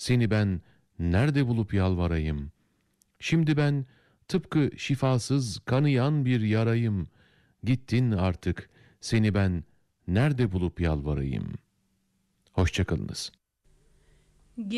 seni ben nerede bulup yalvarayım? Şimdi ben tıpkı şifasız kanayan bir yarayım. Gittin artık, seni ben nerede bulup yalvarayım? Hoşça kalınız.